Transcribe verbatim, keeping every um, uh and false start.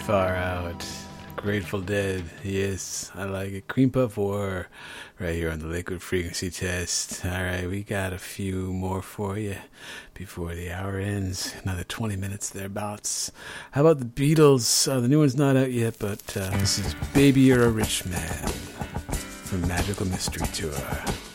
far out. Grateful Dead, yes, I like it. Cream Puff War, right here on the Liquid Frequency Test. All right, we got a few more for you before the hour ends. Another twenty minutes thereabouts. How about the Beatles? Uh, the new one's not out yet, but uh, this is Baby You're a Rich Man from Magical Mystery Tour.